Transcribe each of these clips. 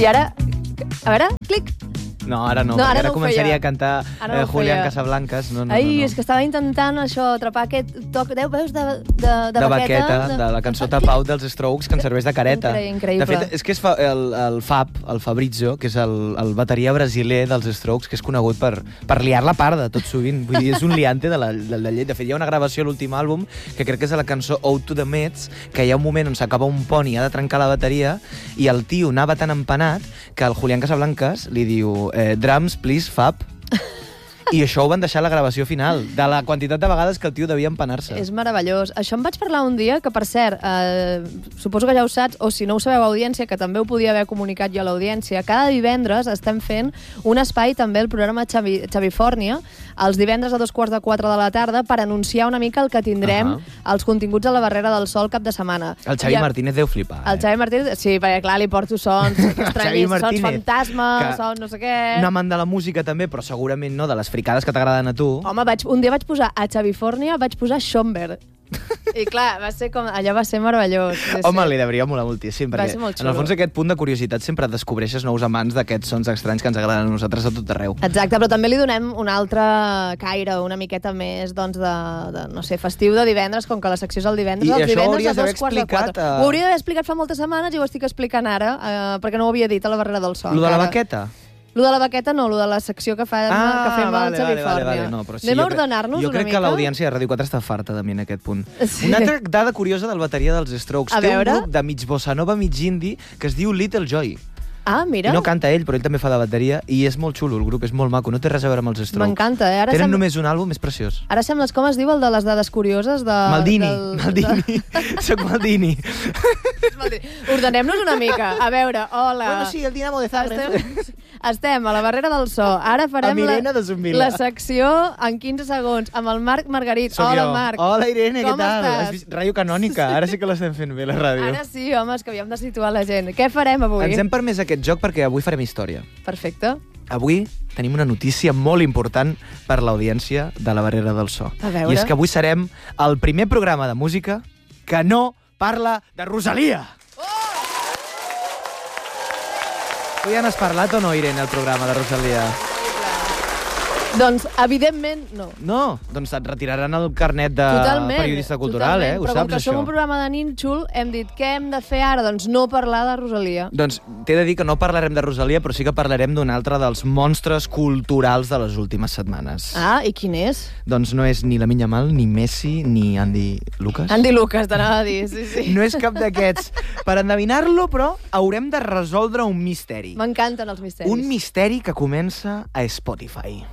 I ara... A veure, clic. No, ara no, ara ara no ho començaria feia. a cantar Ara no ho Julián feia. Casablancas. No. És que estava intentant això, atrapar aquest toc, veus, de baqueta, de la cançó Tapau dels Strokes, que ens serveix de careta. Increïble. De fet, és que el Fabrizio, que és el bateria brasiler dels Strokes, que és conegut per liar la parda tot sovint. Vull dir, és un liante de la llet. De fet, hi ha una gravació a l'últim àlbum, que crec que és de la cançó Ode to the Mets, que hi ha un moment on s'acaba un pont i ha de trencar la bateria, i el tio anava tan empanat que el Julián Casablancas li diu drums, please, Fab. I això ho van deixar a la gravació final, de la quantitat de vegades que el tio devia empanar-se. És meravellós. Això em vaig parlar un dia, que per cert, suposo que ja ho saps, o si no ho sabeu, audiència, que també ho podia haver comunicat jo a l'audiència, cada divendres estem fent un espai també al programa Xavifòrnia, els divendres a 3:45 de la tarda, per anunciar una mica el que tindrem, els continguts a la Barrera del Sol cap de setmana. El Xavi Martínez deu flipar. El Xavi Martínez, sí, perquè clar, li porto sons estranyis, sons fantasma, sons no sé què... Un amant de la música també, però segurament no de les fricades que t'agraden a tu. Home, un dia vaig posar a Xavifòrnia, vaig posar Schomberg. I clar, allò va ser meravellós. Home, li devia molar moltíssim, Va perquè ser molt en el xulo. fons aquest punt de curiositat sempre descobreixes nous amants d'aquests sons estranys que ens agraden a nosaltres a tot arreu. Exacte, però també li donem un altre caire, una miqueta més, doncs, de no sé, festiu de divendres, com que la secció és el divendres. I els això ho divendres hauries a d'haver 3:45. explicat, Ho hauria d'haver explicat fa moltes setmanes i ho estic explicant ara, perquè no ho havia dit a la Barrera del Sol. Lo de la encara. baqueta? Lo de la baqueta no, lo de la secció que fem al Xavifòrnia. Vale. No, però sí, Anem a ordenar-nos una mica? Jo crec que l'audiència de Ràdio 4 està farta de mi en aquest punt. Sí. Una altra dada curiosa del bateria dels Strokes. A Té veure? un grup de mig bossa nova, mig indie, que es diu Little Joy. Ah, mira. I no canta ell, però ell també fa de bateria, i és molt xulo, el grup, és molt maco, no té res a veure amb els Strokes. M'encanta, eh? Tenen només un àlbum, és preciós. Ara sembles com es diu el de les dades curioses de... Maldini. Soc Maldini. Ordenem-nos una mica. A veure, hola. Bueno, sí, el Dinamo de Zagreb. Estem a la Barrera del So. Ara farem la secció en 15 segons amb el Marc Margarit. Soc Hola, jo. Marc. Hola, Irene, Com què tal? estàs? Has vist? Ràdio Canònica, ara sí que l'estem fent bé, la ràdio. Ara sí, home, és que havíem de situar la gent. Què farem avui? Ens hem permès aquest joc perquè avui farem història. Perfecte. Avui tenim una notícia molt important per l'audiència de la Barrera del So. A veure. I és que avui serem el primer programa de música que no parla de Rosalia. Tu ja n'has parlat o no, Irene, al programa de Rosalia? Doncs, evidentment, no. No, doncs et retiraran el carnet de periodista cultural, totalment. Ho Però saps, com que això? som un programa de nínxol, hem dit què hem de fer ara? Doncs no parlar de Rosalia. Doncs t'he de dir que no parlarem de Rosalia, però sí que parlarem d'un altre dels monstres culturals de les últimes setmanes. Ah, i quin és? Doncs no és ni Lamine Yamal, ni Messi, ni Andy Lucas. Andy Lucas, t'anava a dir, sí. No és cap d'aquests. Per endevinar-lo, però, haurem de resoldre un misteri. M'encanten els misteris. Un misteri que comença a Spotify.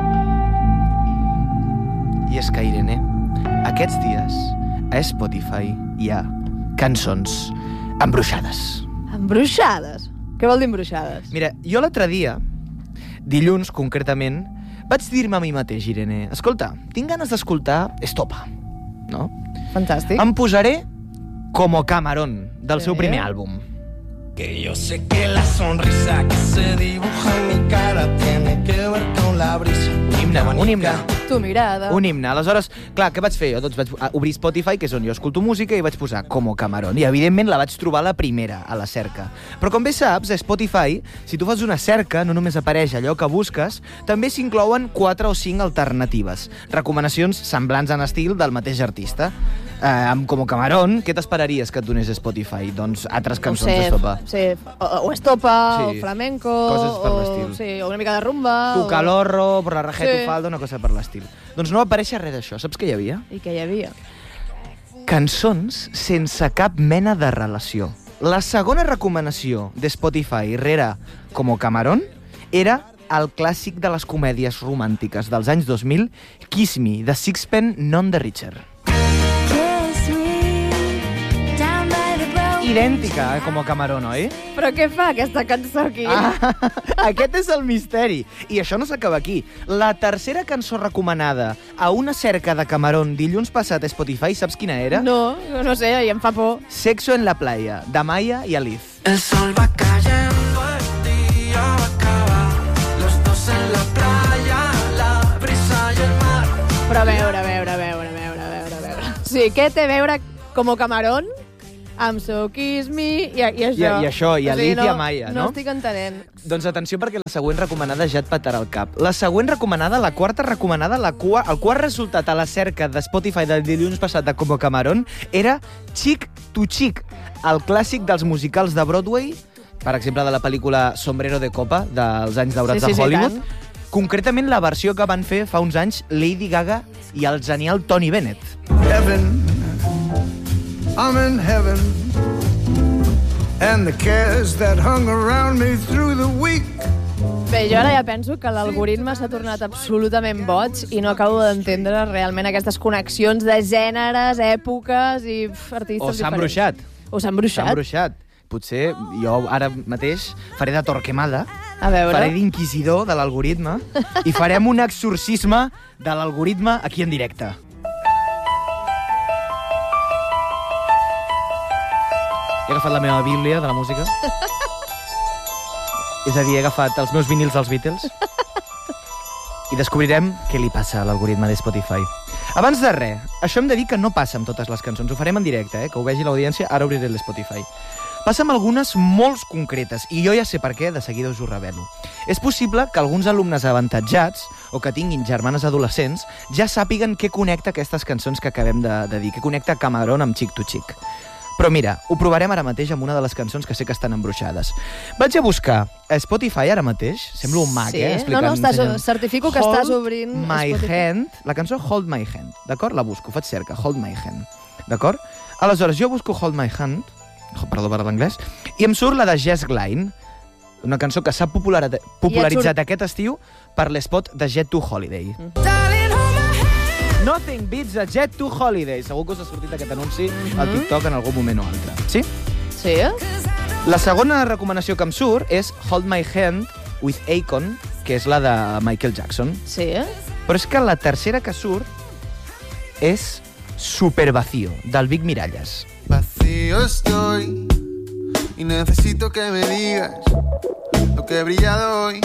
I és que, Irene, aquests dies a Spotify hi ha cançons embruixades. Embruixades? Què vol dir embruixades? Mira, jo l'altre dia, dilluns concretament, vaig dir-me a mi mateix, Irene, escolta, tinc ganes d'escoltar Estopa, no? Fantàstic. Em posaré Como Camarón, del seu primer àlbum. Que yo sé que la sonrisa que se dibuja en mi cara tiene que ver con la brisa. Un himne. Tu mirada. Un himne. Aleshores, clar, què vaig fer? Jo doncs vaig obrir Spotify, que és on jo escolto música, i vaig posar Como Camarón. I, evidentment, la vaig trobar la primera a la cerca. Però, com bé saps, a Spotify, si tu fas una cerca, no només apareix allò que busques, també s'inclouen 4 o 5 alternatives. Recomanacions semblants en estil del mateix artista. Amb Como Camarón, què t'esperaries que et donés Spotify? Doncs altres cançons d'Estopa. Sí, o Estopa, Sí. o flamenco... Coses per l'estil. Sí, o una mica de rumba... Tu calorro, per la rajeta Sí. falda, una cosa per l'estil. Doncs no va aparèixer res d'això. Saps què hi havia? I què hi havia? Cançons sense cap mena de relació. La segona recomanació de Spotify rere Como Camarón era el clàssic de les comèdies romàntiques dels anys 2000, Kiss Me, de Sixpence None the Richer. Idèntica, Como Camarón, oi? Però què fa aquesta cançó aquí? Aquest és el misteri. I això no s'acaba aquí. La tercera cançó recomanada a una cerca de Camarón dilluns passat a Spotify, saps quina era? No sé, i em fa por. Sexo en la playa, de Maya i Aliz. El sol va cayendo, el día va a acabar. Los dos en la playa, la brisa y el mar. Però a veure. Sí, què té a veure Como Camarón I'm so kiss me, i això. I això, i Alicia Maya, no? No estic entenent. Doncs atenció, perquè la següent recomanada ja et patarà el cap. La següent recomanada, la quarta recomanada, el quart resultat a la cerca de Spotify del dilluns passat de Como Camarón era Chick to Chick, el clàssic dels musicals de Broadway, per exemple, de la pel·lícula Sombrero de Copa, dels anys daurats de Hollywood. Concretament, la versió que van fer fa uns anys Lady Gaga i el genial Tony Bennett. Heaven, I'm in heaven, and the cares that hung around me through the week. Bé, jo ara ja penso que l'algoritme s'ha tornat absolutament boig i no acabo d'entendre realment aquestes connexions de gèneres, èpoques i artistes O s'ha diferents. embruixat. O s'ha embruixat. S'ha embruixat. Potser jo ara mateix faré de Torquemada, A veure. faré d'inquisidor de l'algoritme i farem un exorcisme de l'algoritme aquí en directe. He agafat la meva bíblia de la música. És a dir, he agafat els meus vinils dels Beatles i descobrirem què li passa a l'algoritme de Spotify. Abans de res, això hem de dir que no passa amb totes les cançons. Ho farem en directe, que ho vegi l'audiència. Ara obriré l'Spotify. Passa amb algunes molt concretes, i jo ja sé per què, de seguida us ho revelo. És possible que alguns alumnes avantatjats, o que tinguin germanes adolescents, ja sàpiguen què connecta aquestes cançons que acabem de dir, què connecta Camarón amb Chick to Chick. Però mira, ho provarem ara mateix amb una de les cançons que sé que estan embruixades. Vaig a buscar a Spotify ara mateix, sembla un mag, Sí. explicant... Certifico que estàs obrint Hold My Spotify. Hand, la cançó Hold My Hand, d'acord? La busco, faig cerca, Hold My Hand, d'acord? Aleshores, jo busco Hold My Hand, perdó per l'anglès, i em surt la de Jess Glynne, una cançó que s'ha popularitzat aquest estiu per l'espot de Jet to Holiday. Nothing beats a Jet to Holiday. Segur que us ha sortit aquest anunci al TikTok en algun moment o altre. Sí? Sí? La segona recomanació que em surt és Hold My Hand with Akon, que és la de Michael Jackson. Sí? Però és que la tercera que surt és Super Vacío, del Vic Miralles. Vacío estoy y necesito que me digas lo que he brillado hoy.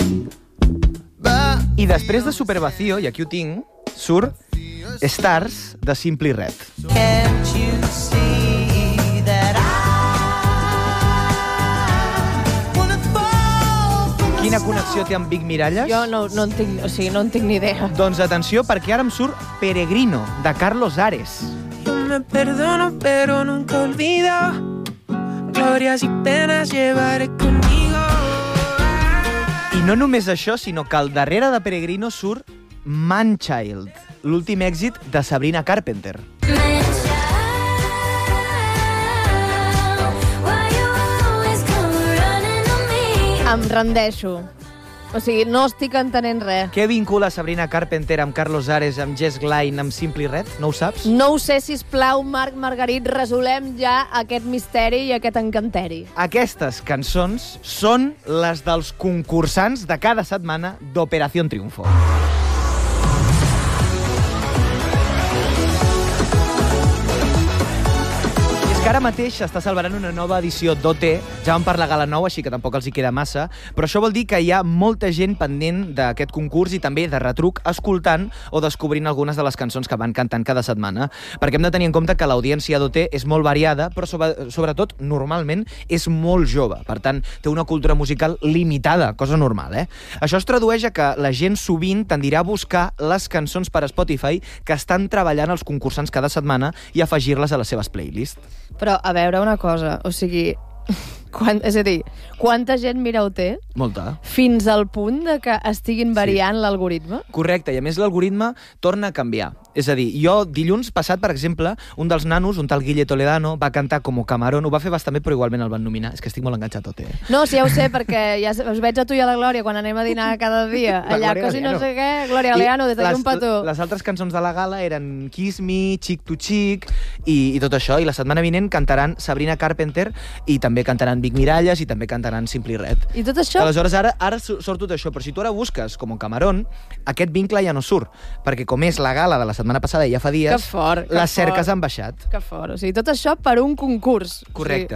I després de Super Vacío, i aquí ho tinc, surt Stars, de Simply Red. Can't you see that I wanna fall from Quina connexió té amb Vic Miralles? Jo no en tinc, o sigui, no en tinc ni idea. Doncs atenció, perquè ara em surt Peregrino, de Carlos Ares. Yo me perdono, pero nunca olvido. Glorias y penas llevaré conmigo. I no només això, sinó que al darrere de Peregrino surt Manchild, l'últim èxit de Sabrina Carpenter. Em rendeixo. O sigui, no estic entenent res. Què vincula Sabrina Carpenter amb Carlos Ares, amb Jess Glynne, amb Simply Red? No ho saps? No ho sé, sisplau, Marc Margarit, resolem ja aquest misteri i aquest encanteri. Aquestes cançons són les dels concursants de cada setmana d'Operació Triunfo. Que ara mateix s'està celebrant una nova edició d'OT, ja van per la gala 9, així que tampoc els hi queda massa, però això vol dir que hi ha molta gent pendent d'aquest concurs i també de retruc escoltant o descobrint algunes de les cançons que van cantant cada setmana, perquè hem de tenir en compte que l'audiència d'OT és molt variada, però sobretot, normalment, és molt jove. Per tant, té una cultura musical limitada, cosa normal, eh? Això es tradueix a que la gent sovint tendirà a buscar les cançons per a Spotify que estan treballant els concursants cada setmana i afegir-les a les seves playlists. Però, a veure, una cosa, o sigui... És a dir, quanta gent mira OT Molta. fins al punt de que estiguin variant l'algoritme? Correcte, i a més l'algoritme torna a canviar. És a dir, jo dilluns passat, per exemple, un dels nanos, un tal Guille Toledano, va cantar Como Camarón, ho va fer bastant bé, però igualment el van nominar. És que estic molt enganxat a OT. No, sí, ja ho sé, perquè ja us veig a tu i a la Glòria quan anem a dinar cada dia. La Allà, Glòria quasi no Galeano. sé què, Glòria Galeano, des d'aquí un petó. Les altres cançons de la gala eren Kiss Me, Chick to Chick i tot això. I la setmana vinent cantaran Sabrina Carpenter i també cantaran Vic Miralles i també cantaran Simply Red. I tot això? Aleshores, ara surt tot això, però si tu ara busques com Camarón, aquest vincle ja no surt, perquè com és la gala de la setmana passada i ja fa dies, Que fort, que les cerques fort. han baixat. Que fort. O sigui, tot això per un concurs. Correcte. O sigui,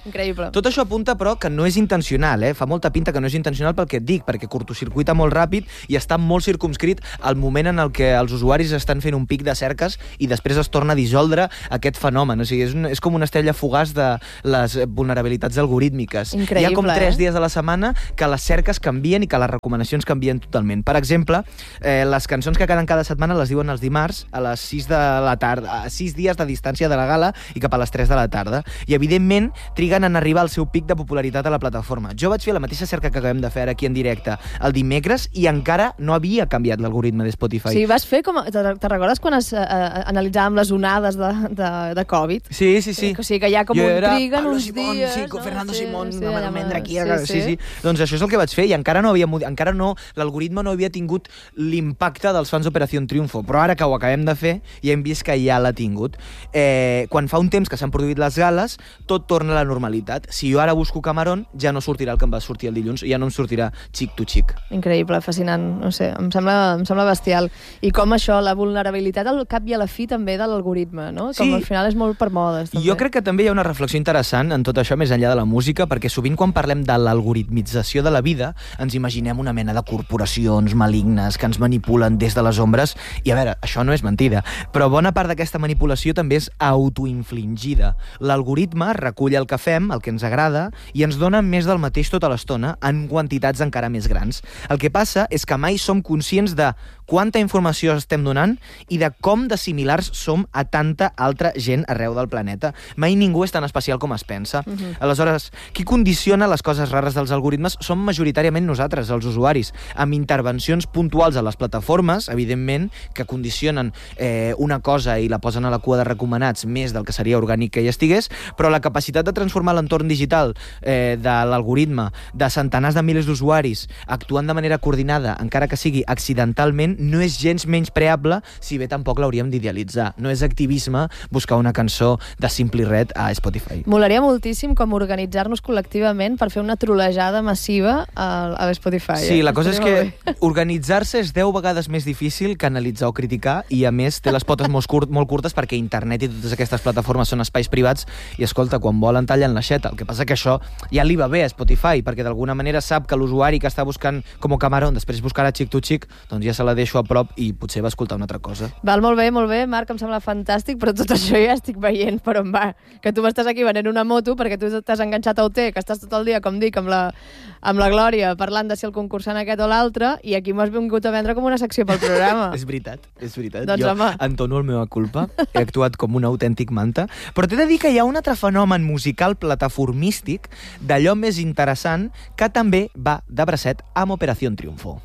Increïble. Tot això apunta, però, que no és intencional, Fa molta pinta que no és intencional pel que et dic, perquè curtocircuita molt ràpid i està molt circumscrit al moment en el que els usuaris estan fent un pic de cerques i després es torna a dissoldre aquest fenomen. O sigui, és com una estrella fugaç de les vulnerabilitats algorítmiques. Increïble, hi ha com 3 dies a la setmana que les cerques canvien i que les recomanacions canvien totalment. Per exemple, les cançons que queden cada setmana les diuen els dimarts a les 6 de la tarda, a 6 dies de distància de la gala i cap a les 3 de la tarda. I, evidentment, triguen en arribar al seu pic de popularitat a la plataforma. Jo vaig fer la mateixa cerca que acabem de fer aquí en directe el dimecres i encara no havia canviat l'algoritme de Spotify. Sí, vas fer com... Te recordes quan analitzàvem les onades de Covid? Sí. O sigui, que hi ha com un triguen uns Simón, dies... Sí, Fernando Simón, Almendra aquí... Sí. Doncs això és el que vaig fer i encara no l'algoritme no havia tingut l'impacte dels fans d'Operació Triunfo, però ara que ho acabem de fer ja hem vist que ja l'ha tingut. Quan fa un temps que s'han produït les gales, tot torna a la normalitat. Si jo ara busco Camarón, ja no sortirà el que em va sortir el dilluns, ja no em sortirà Chic to Chic. Increïble, fascinant, no sé, em sembla bestial. I com això, la vulnerabilitat al cap i a la fi també de l'algoritme, no? Com al final és molt per modes. També. Jo crec que també hi ha una reflexió interessant en tot això més enllà de la música, perquè sovint quan parlem de l'algoritmització de la vida ens imaginem una mena de corporacions malignes que ens manipulen des de les ombres i a veure, això no és mentida, però bona part d'aquesta manipulació també és autoinfligida. L'algoritme recull el que fem, el que ens agrada, i ens dona més del mateix tota l'estona en quantitats encara més grans. El que passa és que mai som conscients de quanta informació estem donant i de com de similars som a tanta altra gent arreu del planeta. Mai ningú és tan especial com es pensa. Aleshores, qui condiciona les coses rares dels algoritmes som majoritàriament nosaltres, els usuaris, amb intervencions puntuals a les plataformes, evidentment, que condicionen una cosa i la posen a la cua de recomanats més del que seria orgànic que hi estigués, però la capacitat de transformar l'entorn digital de l'algoritme, de centenars de milers d'usuaris actuant de manera coordinada, encara que sigui accidentalment, no és gens menys preable, si bé tampoc l'hauríem d'idealitzar. No és activisme buscar una cançó de Simply Red a Spotify. Molaria moltíssim com organitzar-nos col·lectivament per fer una trolejada massiva a Spotify. Sí, la cosa és que organitzar-se és 10 vegades més difícil que analitzar o criticar i, a més, té les potes molt curtes perquè internet i totes aquestes plataformes són espais privats i, escolta, quan volen tallen l'aixeta. El que passa que això ja li va bé a Spotify perquè d'alguna manera sap que l'usuari que està buscant com Camarón després buscarà Chic to Chic, doncs ja se la deixo a prop i potser va escoltar una altra cosa. Val, molt bé, Marc, em sembla fantàstic, però tot això ja estic veient per on va. Que tu m'estàs aquí venent una moto perquè tu t'has enganxat a OT, que estàs tot el dia, com dic, amb la Glòria, parlant de si el concursant aquest o l'altre, i aquí m'has vingut a vendre com una secció pel programa. És veritat. Doncs, jo home, entono el meva culpa, he actuat com un autèntic manta, però t'he de dir que hi ha un altre fenomen musical plataformístic d'allò més interessant que també va de bracet amb Operació Triunfo.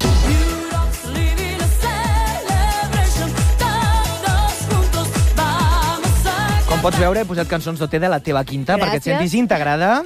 Com pots veure, he posat cançons d'OT de la teva quinta. Gràcies. Perquè et sentis integrada.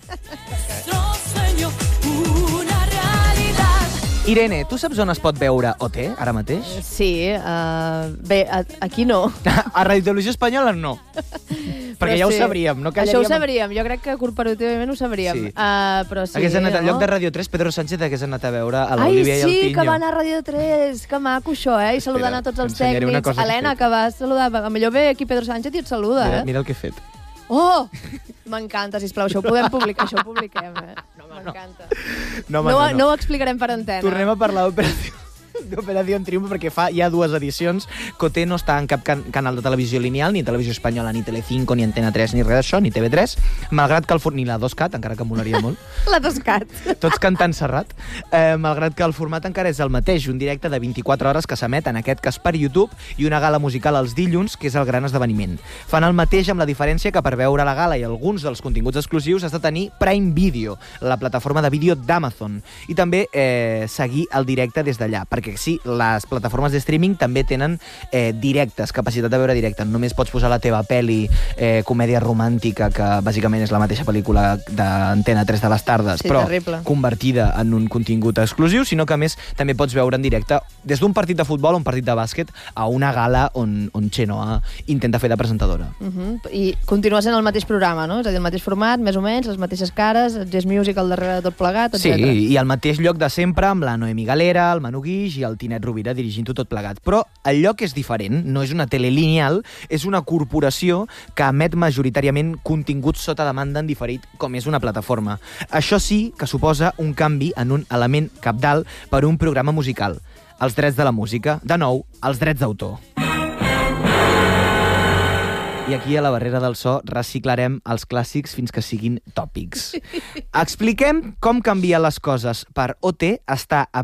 Irene, tu saps on es pot veure OT ara mateix? sí, bé, aquí no. A Radio Televisió Espanyola no. Perquè ja ho sabríem, no Això ho sabríem, jo crec que corporativament ho sabríem. Sí. Però sí, Hagués anat al lloc de Radio 3, Pedro Sánchez hagués anat a veure a l'Olivia i el Tinyo. Ai, sí, que va anar a Radio 3, que maco això, I saludant a tots els tècnics. Helena, que vas saludar, millor ve aquí Pedro Sánchez i et saluda, Mira el que he fet. Oh! M'encanta, sisplau, això ho podem publicar, això ho publiquem, M'encanta. No ho explicarem per antena. Tornem a parlar d'Operació Triunfo perquè hi ha 2 edicions. Coté no està en cap canal de televisió lineal, ni Televisió Espanyola, ni Telecinco, ni Antena 3, ni res d'això, ni TV3, malgrat que ni la 2Cat, encara que molaria molt. La 2Cat. Tots cantant Serrat. Malgrat que el format encara és el mateix, un directe de 24 hores que s'emet, en aquest cas per YouTube, i una gala musical els dilluns, que és el gran esdeveniment. Fan el mateix amb la diferència que per veure la gala i alguns dels continguts exclusius has de tenir Prime Video, la plataforma de vídeo d'Amazon, i també seguir el directe des d'allà, perquè sí, les plataformes de streaming també tenen directes, capacitat de veure directe. Només pots posar la teva pel·li comèdia romàntica, que bàsicament és la mateixa pel·lícula d'Antena 3 de les tardes, però terrible, convertida en un contingut exclusiu, sinó que a més també pots veure en directe des d'un partit de futbol o un partit de bàsquet a una gala on Chenoa intenta fer de presentadora. I continua sent el mateix programa, no? És a dir, el mateix format, més o menys, les mateixes cares, Jazz Music al darrere de tot plegat, etc. Sí, i al mateix lloc de sempre, amb la Noemi Galera, el Manu Guix i i el Tinet Rovira dirigint-ho tot plegat. Però el lloc és diferent, no és una tele lineal, és una corporació que emet majoritàriament contingut sota demanda en diferit, com és una plataforma. Això sí que suposa un canvi en un element cabdal per un programa musical. Els drets de la música, de nou, els drets d'autor. I aquí, a la barrera del so, reciclarem els clàssics fins que siguin tòpics. Expliquem com canviar les coses per OT està a